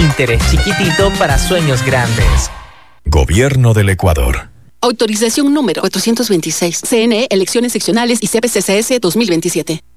Interés chiquitito para sueños grandes. Gobierno del Ecuador. Autorización número 426. CNE, Elecciones Seccionales y CPCCS 2027.